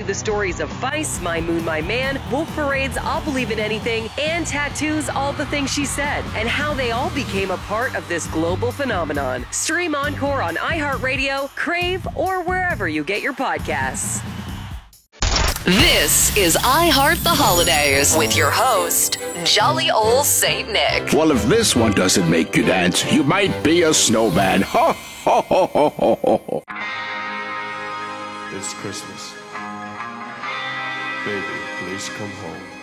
the stories of Feist, My Moon, My Man, Wolf Parade's I'll Believe in Anything, and Tattoo's All the Things She Said, and how they all became a part of this global phenomenon. Stream Encore on iHeartRadio, Crave, or wherever you get your podcasts. This is iHeart the Holidays with your host, Jolly Old Saint Nick. Well, if this one doesn't make you dance, you might be a snowman. Ho, ho, ho, ho, ho, ho. It's Christmas. Baby, please come home.